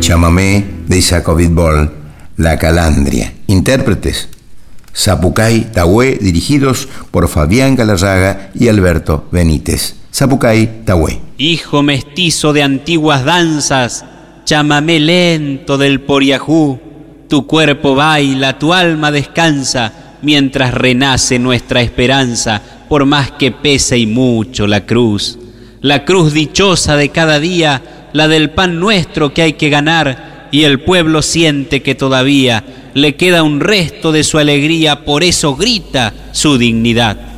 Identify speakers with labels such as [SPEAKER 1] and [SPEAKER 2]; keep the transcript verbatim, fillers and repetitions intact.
[SPEAKER 1] chamamé de Jacobit Bol, La Calandria. Intérpretes: Zapucay, Tahué, dirigidos por Fabián Galarraga y Alberto Benítez. Zapucay, Tahué.
[SPEAKER 2] Hijo mestizo de antiguas danzas, chamamé lento del Poriajú, tu cuerpo baila, tu alma descansa, mientras renace nuestra esperanza, por más que pese y mucho la cruz. La cruz dichosa de cada día, la del pan nuestro que hay que ganar, y el pueblo siente que todavía le queda un resto de su alegría, por eso grita su dignidad.